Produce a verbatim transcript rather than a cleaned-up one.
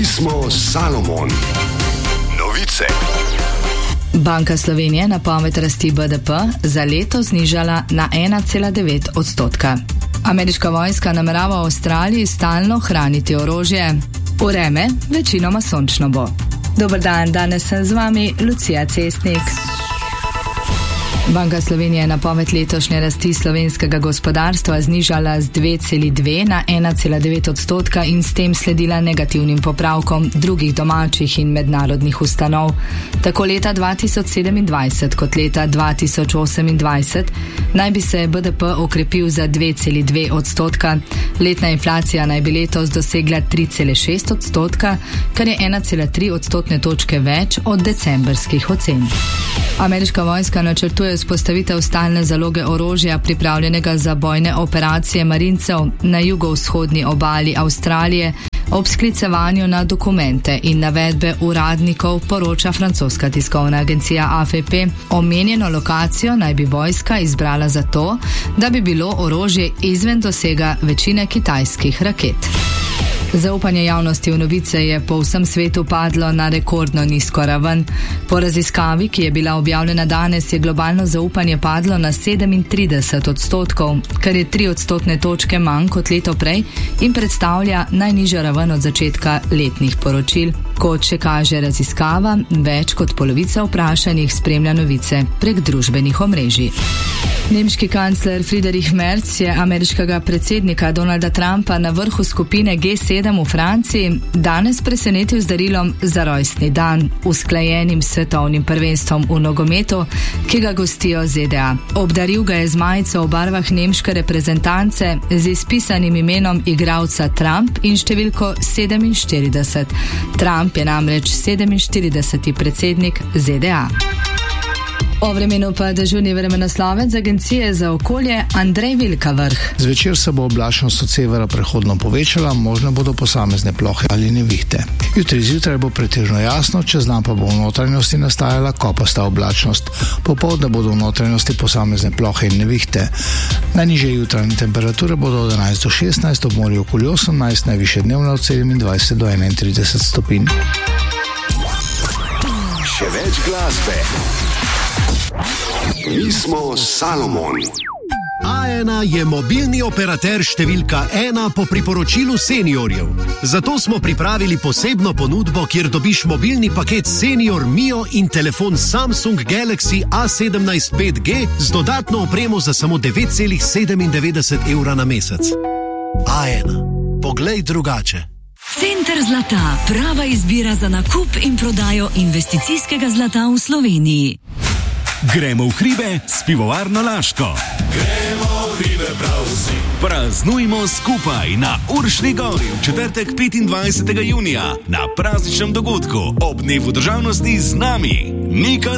smo Salomon. Novice. Banka Slovenije napoved rasti B D P za leto znižala na ena cela devet odstotka. Ameriška vojska namerava v Avstraliji stalno hraniti orožje. Vreme večinoma sončno bo. Dober dan, danes sem z vami Lucija Cestnik. Banka Slovenije je napoved letošnje rasti slovenskega gospodarstva znižala z dve celi dve na ena cela devet odstotka in s tem sledila negativnim popravkom drugih domačih in mednarodnih ustanov. Tako leta dva tisoč sedemindvajset kot leta dva tisoč osemindvajset naj bi se B D P okrepil za dve celi dve odstotka. Letna inflacija naj bi letos dosegla tri cele šest odstotka, kar je ena cela tri odstotne točke več od decembrskih ocen. Ameriška vojska načrtuje vzpostavitev stalne zaloge orožja pripravljenega za bojne operacije marincev na jugovzhodni obali Avstralije ob sklicevanju na dokumente in navedbe uradnikov, poroča francoska tiskovna agencija A F P. Omenjeno lokacijo naj bi vojska izbrala zato, da bi bilo orožje izven dosega večine kitajskih raket. Zaupanje javnosti v novice je po vsem svetu padlo na rekordno nizko raven. Po raziskavi, ki je bila objavljena danes, je globalno zaupanje padlo na sedemintrideset odstotkov, kar je tri odstotne točke manj kot leto prej in predstavlja najnižjo raven od začetka letnih poročil. Kot še kaže raziskava, več kot polovica vprašanih spremlja novice prek družbenih omrežij. Nemški kancler Friedrich Merz je ameriškega predsednika Donalda Trumpa na vrhu skupine G sedem v Franciji danes presenetil z darilom za rojstni dan, usklajenim svetovnim prvenstvom v nogometu, ki ga gostijo Z D A. Obdaril ga je z majico v barvah nemške reprezentance z izpisanim imenom igralca Trump in številko sedeminštirideset. Trump je namreč sedeminštirideseti predsednik Z D A. O vremenu pa dežurni vremenoslovec agencije za okolje Andrej Vilkavrh. Zvečer se bo oblačnost od severa prehodno povečala, možne bodo posamezne plohe ali nevihte. Jutri zjutraj bo pretežno jasno, čez dan pa bo v notranjosti nastajala kopasta oblačnost. Popoldne bodo v notranjosti posamezne plohe in nevihte. Najnižje jutranje temperature bodo od enajst do šestnajst, ob morju okoli osemnajst, najvišje dnevne od sedemindvajset do enaintrideset stopinj. Še več glasbe. Mi smo Salomon. A ena je mobilni operater številka ena po priporočilu seniorjev. Zato smo pripravili posebno ponudbo, kjer dobiš mobilni paket Senior Mio in telefon Samsung Galaxy A sedemnajst pet G z dodatno opremo za samo devet celih sedemindevetdeset evra na mesec. A ena. Poglej drugače. Center zlata. Prava izbira za nakup in prodajo investicijskega zlata v Sloveniji. Gremo v hribe s pivovarno Laško. Gremo v hribe prav vsi. Praznujmo skupaj na Uršni gori v četrtek petindvajsetega junija na prazničnem dogodku ob dnevu državnosti z nami. Nika